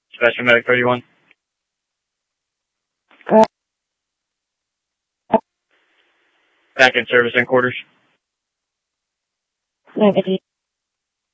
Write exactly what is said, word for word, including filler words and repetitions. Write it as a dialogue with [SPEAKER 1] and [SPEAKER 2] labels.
[SPEAKER 1] Special Medic thirty-one.
[SPEAKER 2] Uh,
[SPEAKER 1] Back in service and quarters.
[SPEAKER 2] Negative.